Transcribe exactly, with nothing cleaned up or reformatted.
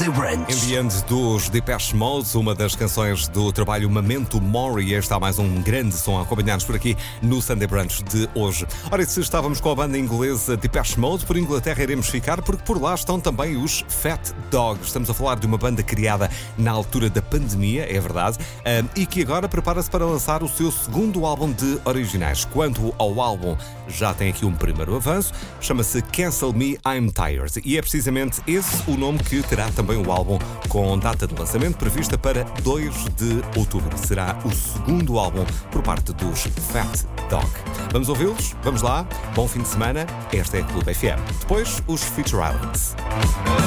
Sunday Brunch. Em diante dos Depeche Mode, uma das canções do trabalho Memento Mori, está mais um grande som a acompanhar-nos por aqui no Sunday Brunch de hoje. Ora, e se estávamos com a banda inglesa Depeche Mode, por Inglaterra iremos ficar, porque por lá estão também os Fat Dog. Estamos a falar de uma banda criada na altura da pandemia, é verdade, e que agora prepara-se para lançar o seu segundo álbum de originais. Quanto ao álbum, já tem aqui um primeiro avanço, chama-se Cancel Me, I'm Tired, e é precisamente esse o nome que terá também o álbum, com data de lançamento prevista para dois de outubro. Será o segundo álbum por parte dos Fat Dog. Vamos ouvi-los? Vamos lá. Bom fim de semana. Esta é a Clube F M. Depois, os Future Islands.